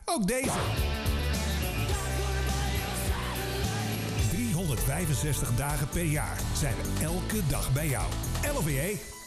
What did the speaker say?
Ook deze. 365 dagen per jaar zijn we elke dag bij jou. LVE.